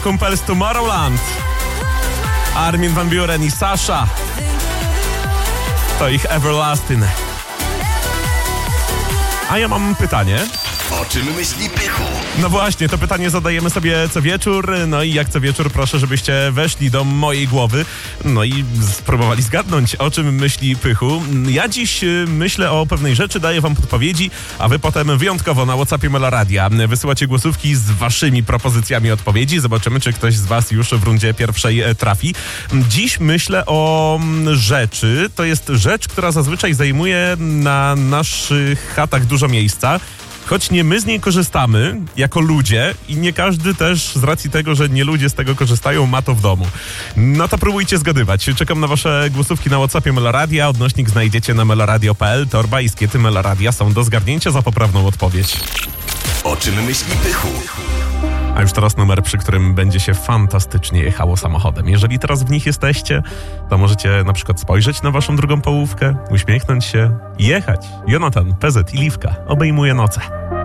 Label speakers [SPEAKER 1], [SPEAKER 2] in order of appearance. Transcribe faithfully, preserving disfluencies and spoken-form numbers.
[SPEAKER 1] Kumpel z Tomorrowland. Armin van Buuren i Sasha. To ich Everlasting. A ja mam pytanie.
[SPEAKER 2] O czym myśli Pychu?
[SPEAKER 1] No właśnie, to pytanie zadajemy sobie co wieczór. No i jak co wieczór proszę, żebyście weszli do mojej głowy. No i spróbowali zgadnąć, o czym myśli Pychu. Ja dziś myślę o pewnej rzeczy, daję wam podpowiedzi, a wy potem wyjątkowo na WhatsAppie Meloradia wysyłacie głosówki z waszymi propozycjami odpowiedzi. Zobaczymy, czy ktoś z was już w rundzie pierwszej trafi. Dziś myślę o rzeczy. To jest rzecz, która zazwyczaj zajmuje na naszych chatach dużo miejsca. Choć nie my z niej korzystamy jako ludzie i nie każdy też z racji tego, że nie ludzie z tego korzystają, ma to w domu. No to próbujcie zgadywać. Czekam na wasze głosówki na WhatsAppie Meloradia. Odnośnik znajdziecie na meloradio kropka p l. Torba i skiety Meloradia są do zgarnięcia za poprawną odpowiedź.
[SPEAKER 2] O czym myśli Pychu?
[SPEAKER 1] A już teraz numer, przy którym będzie się fantastycznie jechało samochodem. Jeżeli teraz w nich jesteście, to możecie na przykład spojrzeć na waszą drugą połówkę, uśmiechnąć się i jechać. Jonatan, P Z i Liwka obejmuje noce.